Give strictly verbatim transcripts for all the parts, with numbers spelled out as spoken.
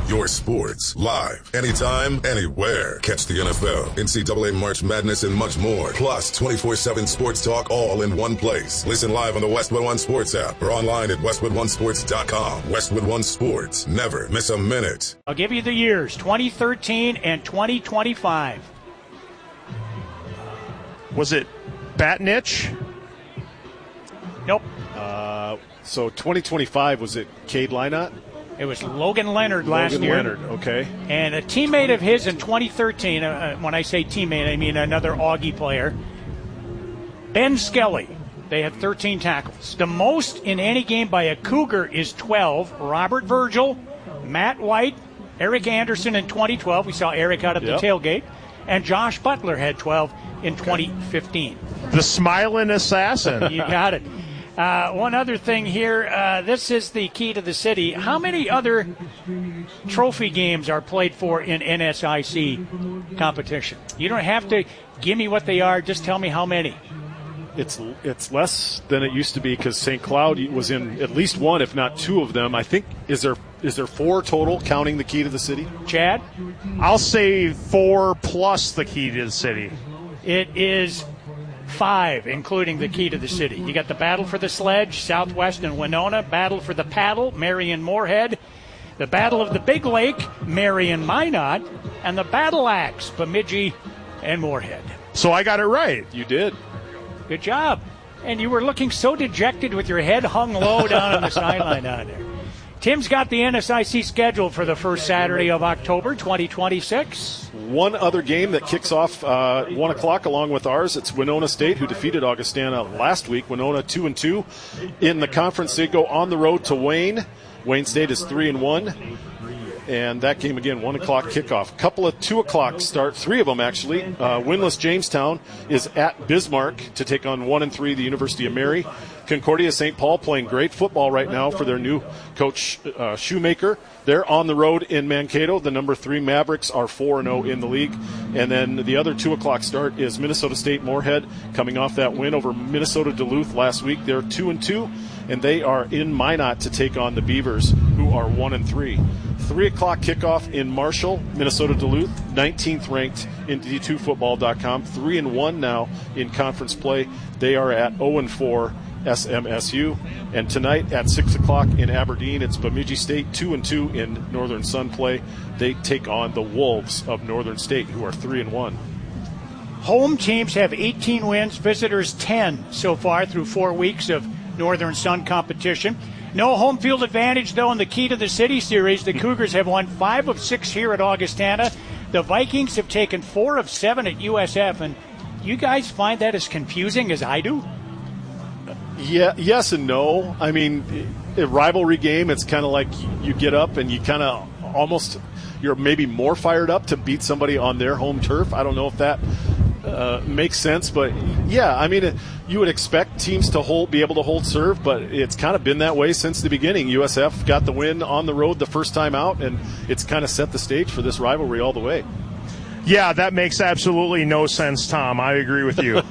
your sports, live, anytime, anywhere. Catch the N F L, N C double A March Madness, and much more. Plus, twenty-four seven sports talk all in one place. Listen live on the Westwood One Sports app or online at westwood one sports dot com. Westwood One Sports. Never miss a minute. I'll give you the years, twenty thirteen and twenty twenty-five. Was it Batnich? Nope. Uh, so twenty twenty-five, was it Cade Lynott? It was Logan Leonard last Logan year. Leonard, okay. And a teammate of his in twenty thirteen, uh, when I say teammate, I mean another Augie player, Ben Skelly. They had thirteen tackles. The most in any game by a Cougar is twelve. Robert Virgil, Matt White, Eric Anderson in twenty twelve. We saw Eric out at Yep. the tailgate. And Josh Butler had twelve in twenty fifteen. The smiling assassin. You got it. Uh, one other thing here. Uh, this is the key to the city. How many other trophy games are played for in N S I C competition? You don't have to give me what they are. Just tell me how many. It's it's less than it used to be because Saint Cloud was in at least one, if not two of them. I think, is there is there four total, counting the key to the city? Chad? I'll say four plus the key to the city. It is five, including the key to the city. You got the Battle for the Sledge, Southwest and Winona. Battle for the Paddle, Marion Moorhead. The Battle of the Big Lake, Marion Minot. And the Battle Axe, Bemidji and Moorhead. So I got it right. You did. Good job. And you were looking so dejected with your head hung low down on the sideline out there. Tim's got the N S I C schedule for the first Saturday of October, twenty twenty-six. One other game that kicks off uh, one o'clock along with ours. It's Winona State, who defeated Augustana last week. Winona two and two in the conference. They go on the road to Wayne. Wayne State is three and one. And that game, again, one o'clock kickoff. Couple of two o'clock start, three of them actually. Uh, winless Jamestown is at Bismarck to take on one and three, the University of Mary. Concordia Saint Paul playing great football right now for their new coach, uh, Shoemaker. They're on the road in Mankato. The number three Mavericks are four and oh in the league. And then the other two o'clock start is Minnesota State Moorhead, coming off that win over Minnesota Duluth last week. They're two and two, and they are in Minot to take on the Beavers, who are one and three. Three o'clock kickoff in Marshall, Minnesota Duluth, nineteenth ranked in D two football dot com. Three and one now in conference play. They are at oh and four. S M S U. And tonight at six o'clock in Aberdeen, it's Bemidji State, two and two in Northern Sun play. They take on the Wolves of Northern State, who are three and one. Home teams have eighteen wins, visitors ten so far through four weeks of Northern Sun competition. No home field advantage, though, in the Key to the City series. The Cougars have won five of six here at Augustana. The Vikings have taken four of seven at U S F. And you guys find that as confusing as I do? Yeah, yes and no. I mean, a rivalry game, it's kind of like you get up and you kind of almost, you're maybe more fired up to beat somebody on their home turf. I don't know if that uh, makes sense, but yeah, I mean, you would expect teams to hold, be able to hold serve, but it's kind of been that way since the beginning. U S F got the win on the road the first time out, and it's kind of set the stage for this rivalry all the way. Yeah, that makes absolutely no sense, Tom. I agree with you.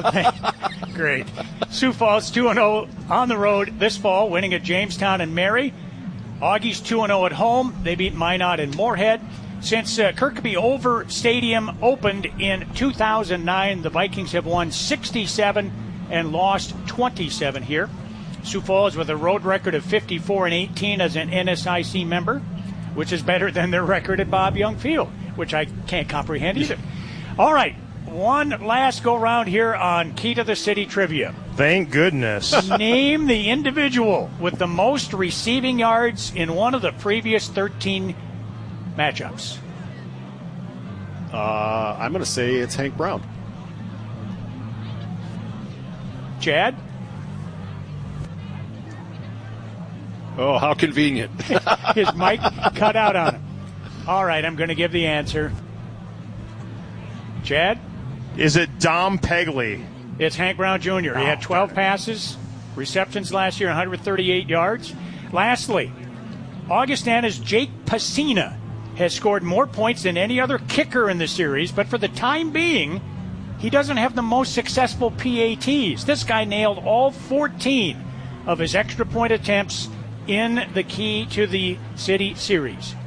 Great. Sioux Falls two and oh on the road this fall, winning at Jamestown and Mary. Augie's two and oh at home. They beat Minot and Moorhead. Since uh, Kirkby Over Stadium opened in two thousand nine, the Vikings have won sixty-seven and lost twenty-seven here. Sioux Falls with a road record of fifty-four and eighteen as an N S I C member, which is better than their record at Bob Young Field, which I can't comprehend either. All right, one last go-round here on Key to the City trivia. Thank goodness. Name the individual with the most receiving yards in one of the previous thirteen matchups. Uh, I'm going to say it's Hank Brown. Chad? Oh, how convenient. His mic cut out on him. All right, I'm going to give the answer. Chad? Is it Dom Pegley? It's Hank Brown Junior He had twelve passes, receptions last year, one hundred thirty-eight yards. Lastly, Augustana's Jake Pacina has scored more points than any other kicker in the series, but for the time being, he doesn't have the most successful P A Ts. This guy nailed all fourteen of his extra point attempts in the Key to the City series.